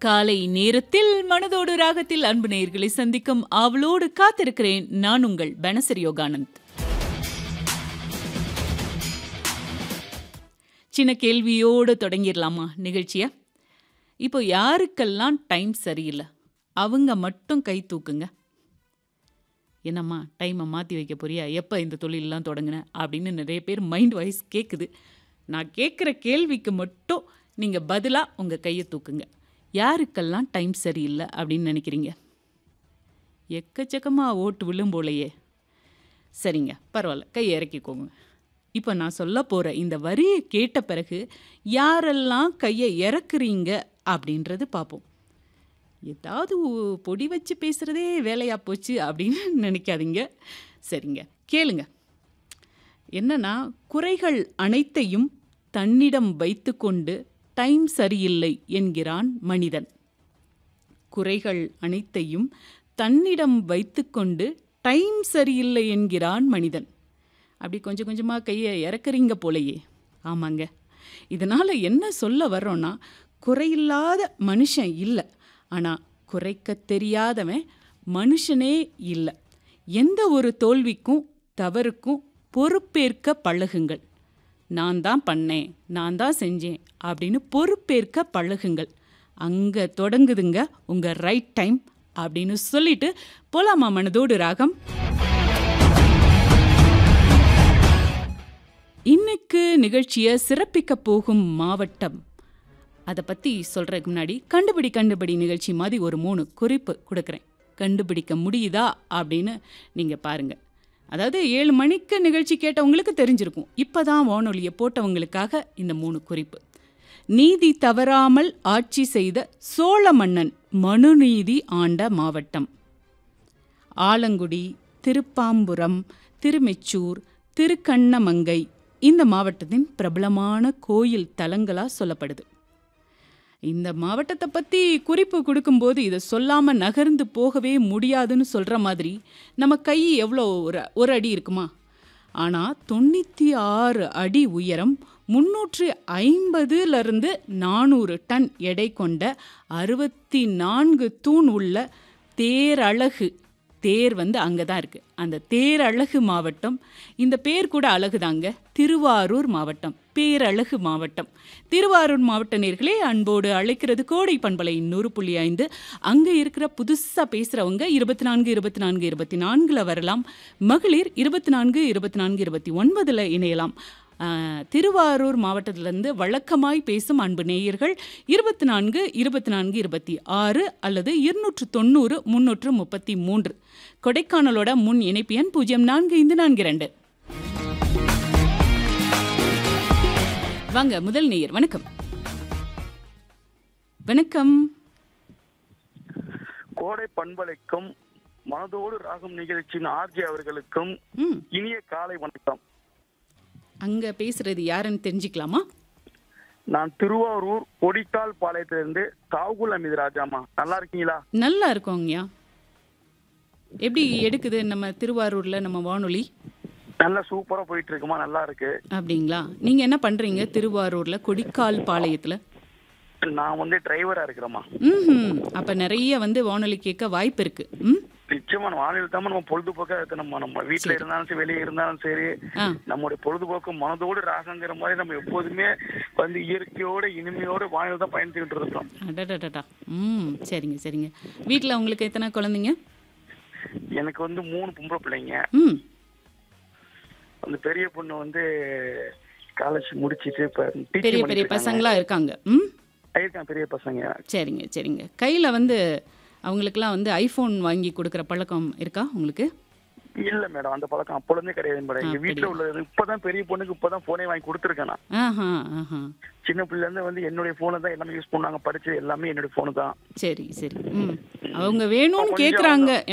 காலை நேரத்தில் மனதோடு ராகத்தில் அன்பு நேயர்களை சந்திக்கும் ஆவலோடு காத்திருக்கிறேன். நான் உங்கள் பனசரி யோகானந்த். சின்ன கேள்வியோடு தொடங்கிடலாமா நிகழ்ச்சியை? இப்போ யாருக்கெல்லாம் டைம் சரியில்லை அவங்க மட்டும் கை தூக்குங்க. என்னம்மா டைமை மாற்றி வைக்க போறியா, எப்போ இந்த தொழிலெலாம் தொடங்கின அப்படின்னு நிறைய பேர் மைண்ட் வாய்ஸ் கேட்குது. நான் கேட்குற கேள்விக்கு மட்டும் நீங்கள் பதிலாக உங்கள் கையை தூக்குங்க. யாருக்கெல்லாம் டைம் சரியில்லை அப்படின்னு நினைக்கிறீங்க? எக்கச்சக்கமாக ஓட்டு விழும் போலையே. சரிங்க, பரவாயில்ல, கையை இறக்கிக்கோங்க. இப்போ நான் சொல்ல போகிற இந்த வரியை கேட்ட பிறகு யாரெல்லாம் கையை இறக்குறீங்க அப்படின்றது பார்ப்போம். ஏதாவது பொடி வச்சு பேசுகிறதே வேலையாக போச்சு அப்படின்னு நினைக்காதீங்க. சரிங்க, கேளுங்க. என்னன்னா, குறைகள் அனைத்தையும் தன்னிடம் வைத்துக்கொண்டு டைம் சரியில்லை என்கிறான் மனிதன். குறைகள் அனைத்தையும் தன்னிடம் வைத்துக்கொண்டு டைம் சரியில்லை என்கிறான் மனிதன். அப்படி கொஞ்சம் கொஞ்சமாக கையை இறக்குறீங்க போலையே. ஆமாங்க, இதனால் என்ன சொல்ல வர்றோன்னா, குறையில்லாத மனுஷன் இல்லை, ஆனால் குறைக்க தெரியாதவன் மனுஷனே இல்லை. எந்த ஒரு தோல்விக்கும் தவறுக்கும் பொறுப்பேற்க பழகுங்கள். நான் தான் பண்ணேன், நான் தான் செஞ்சேன் அப்படின்னு பொறுப்பேற்க பழகுங்கள். அங்கே தொடங்குதுங்க உங்கள் ரைட் டைம் அப்படின்னு சொல்லிட்டு போலாமா மனதோடு ராகம்? இன்னைக்கு நிகழ்ச்சியை சிறப்பிக்க போகும் மாவட்டம், அதை பற்றி சொல்கிறதுக்கு முன்னாடி கண்டுபிடி நிகழ்ச்சி மாதிரி ஒரு 3 குறிப்பு கொடுக்குறேன். கண்டுபிடிக்க முடியுதா அப்படின்னு நீங்கள் பாருங்கள். அதாவது 7 மணிக்கு நிகழ்ச்சி கேட்டவங்களுக்கு தெரிஞ்சிருக்கும். இப்போ தான் வானொலியை போட்டவங்களுக்காக இந்த 3 குறிப்பு. நீதி தவறாமல் ஆட்சி செய்த சோழ மன்னன் மனுநீதி ஆண்ட மாவட்டம். ஆலங்குடி, திருப்பாம்புரம், திருமெச்சூர், திருக்கண்ணமங்கை இந்த மாவட்டத்தின் பிரபலமான கோயில் தலங்களாக சொல்லப்படுது. இந்த மாவட்டத்தை பற்றி குறிப்பு கொடுக்கும்போது இதை சொல்லாமல் நகர்ந்து போகவே முடியாதுன்னு சொல்கிற மாதிரி நம்ம கை எவ்வளோ ஒரு அடி இருக்குமா? ஆனால் 96 அடி உயரம், 350லிருந்து 400 டன் எடை கொண்ட 64 தூண் உள்ள தேரழகு, தேர் அங்கே தான் இருக்குது, அந்த தேரழகு மாவட்டம். இந்த பேர் கூட அழகுதாங்க, திருவாரூர் மாவட்டம், பேரழகு மாவட்டம். திருவாரூர் மாவட்ட நேயர்களே அன்போடு அழைக்கிறது கோடை பண்பலை 100.5. அங்கே இருக்கிற புதுசாக பேசுகிறவங்க 24 வரலாம். மகளிர் 24 இணையலாம். திருவாரூர் மாவட்டத்திலிருந்து வழக்கமாய் பேசும் அன்பு நேயர்கள் 24 அல்லது 290 333. கொடைக்கானலோட முன் இணைப்பு எண் 045442. வாங்க முதல் நேயர். வணக்கம். வணக்கம். கோடை பண்பலைக்கும் மனதோடு ராகம் நிகழ்ச்சியின் ஆர்ஜி அவர்களுக்கும் இனிய காலை வணக்கம். அங்க பேசுறது யாருன்னு தெரிஞ்சுக்கலாமா? நான் திருவாரூர் கொடிக்கால் பாளையத்திலிருந்து தாவுகுல் அமீது ராஜாமா. நல்லா இருக்கீங்களா? நல்லா இருக்கோங்கய்யா. எப்படி எடுக்குது நம்ம திருவாரூர்ல நம்ம வானொலி? நல்லா சூப்பரா போயிட்டு இருக்குமா, நல்லா இருக்கு. அப்படிங்களா? நீங்க என்ன பண்றீங்க திருவாரூர்ல கொடிக்கால் பாளையத்துல? நான் டிரைவரா இருக்கிறேம்மா. அப்ப நிறைய வானொலி கேட்க வாய்ப்பு இருக்கு. நிச்சயமா வானிலை தான் நம்ம பொழுதுபோக்கா இருக்கணும்மா. நம்ம வீட்டுல இருந்தாலும் சரி, வெளியே இருந்தாலும் சரி, நம்மளுடைய பொழுதுபோக்கு மனதோடு ராகங்கிற மாதிரி நம்ம எப்போதுமே இயற்கையோட இனிமையோட வானிலை தான் பயணிச்சுக்கிட்டு இருக்கோம். சரிங்க சரிங்க. வீட்டுல உங்களுக்கு எத்தனை குழந்தைங்க? எனக்கு 3 பொம்பளை பிள்ளைங்க. அந்த பெரிய பொண்ணு காலேஜ் முடிச்சிட்டு இப்ப பெரிய பசங்களா இருக்காங்க. பெரிய பசங்க. சரிங்க சரிங்க. கையில அவங்களுக்குலாம் ஐபோன் வாங்கி கொடுக்குற பழக்கம் இருக்கா உங்களுக்கு? இல்ல மேடம், அந்த பழக்கம் அப்பொழுதே கிடையாது மேடம். எங்க வீட்டுல உள்ளது இப்பதான் பெரிய பொண்ணுக்கு இப்பதான் போனே வாங்கி கொடுத்துருக்கேன் நான். சின்ன பிள்ளைல இருந்து என்னுடைய போனை தான் எல்லாமே யூஸ் பண்ணாங்க, படிச்சு எல்லாமே என்னுடைய போனு தான். சரி சரி. அவங்க வேணும்னு கேக்குறாங்க.